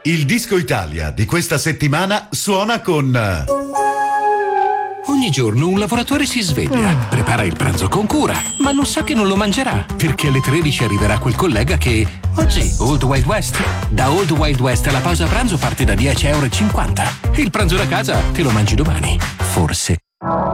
Il Disco Italia di questa settimana suona con... Ogni giorno un lavoratore si sveglia, prepara il pranzo con cura, ma non sa che non lo mangerà, perché alle 13 arriverà quel collega che... Oggi, Old Wild West. Da Old Wild West la pausa pranzo parte da 10,50 €. Il pranzo da casa te lo mangi domani. Forse.